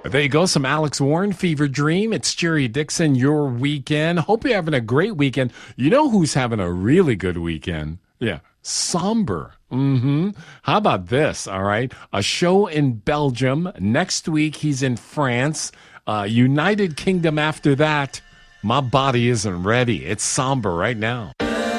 There you go. Some Alex Warren, Fever Dream. It's Jerry Dixon, your weekend. Hope you're having a great weekend. You know who's having a really good weekend? Yeah, Somber. How about this? All right. A show in Belgium. Next week, he's in France. United Kingdom after that. My body isn't ready. It's Somber right now.